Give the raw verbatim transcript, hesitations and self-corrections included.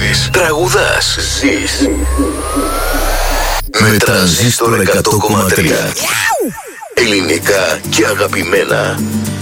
Δουλεύεις, τραγουδάς, ζεις. Με Τρανζίστορ εκατό κόμμα τρία. Ελληνικά και αγαπημένα.